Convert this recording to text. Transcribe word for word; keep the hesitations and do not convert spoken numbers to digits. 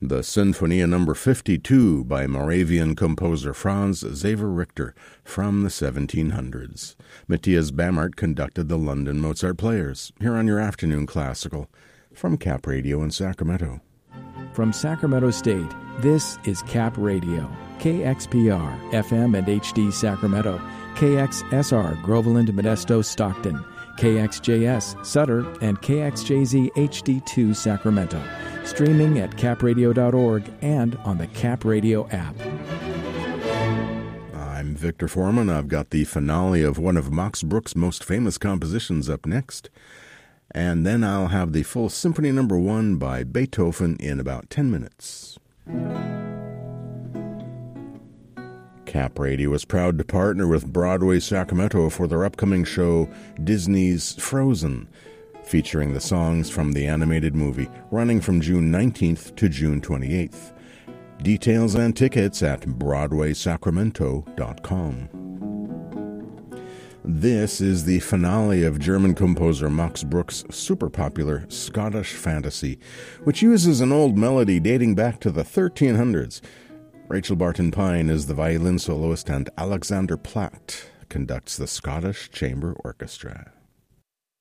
The Sinfonia number fifty-two by Moravian composer Franz Xaver Richter from the seventeen hundreds. Matthias Bamart conducted the London Mozart Players, here on your afternoon classical, from Cap Radio in Sacramento. From Sacramento State, this is Cap Radio, K X P R, F M and H D Sacramento, K X S R, Groveland, Modesto, Stockton, K X J S, Sutter, and K X J Z H D two, Sacramento. Streaming at cap radio dot org and on the Cap Radio app. I'm Victor Foreman. I've got the finale of one of Max Bruch's most famous compositions up next. And then I'll have the full Symphony Number One by Beethoven in about ten minutes. Cap Radio is proud to partner with Broadway Sacramento for their upcoming show, Disney's Frozen, featuring the songs from the animated movie, running from June nineteenth to June twenty-eighth. Details and tickets at broadway sacramento dot com. This is the finale of German composer Max Bruch's super-popular Scottish Fantasy, which uses an old melody dating back to the thirteen hundreds. Rachel Barton Pine is the violin soloist, and Alexander Platt conducts the Scottish Chamber Orchestra.